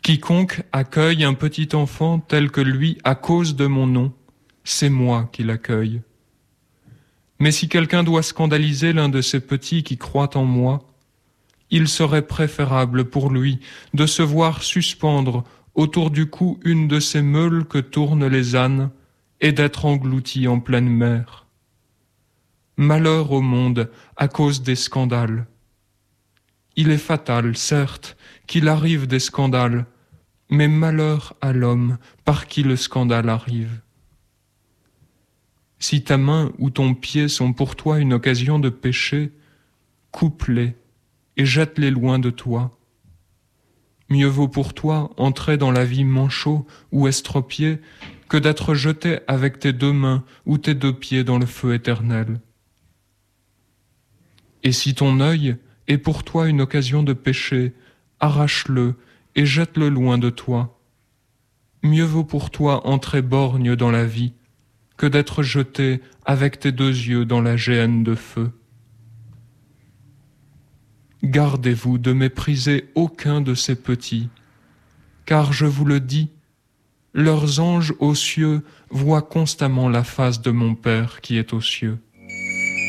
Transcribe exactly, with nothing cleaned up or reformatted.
Quiconque accueille un petit enfant tel que lui à cause de mon nom, c'est moi qui l'accueille. Mais si quelqu'un doit scandaliser l'un de ces petits qui croient en moi, il serait préférable pour lui de se voir suspendre autour du cou une de ces meules que tournent les ânes et d'être englouti en pleine mer. Malheur au monde à cause des scandales. Il est fatal, certes, qu'il arrive des scandales, mais malheur à l'homme par qui le scandale arrive. Si ta main ou ton pied sont pour toi une occasion de pécher, coupe-les et jette-les loin de toi. Mieux vaut pour toi entrer dans la vie manchot ou estropié que d'être jeté avec tes deux mains ou tes deux pieds dans le feu éternel. Et si ton œil est pour toi une occasion de pécher, arrache-le et jette-le loin de toi. Mieux vaut pour toi entrer borgne dans la vie que d'être jeté avec tes deux yeux dans la géhenne de feu. Gardez-vous de mépriser aucun de ces petits, car je vous le dis, leurs anges aux cieux voient constamment la face de mon Père qui est aux cieux.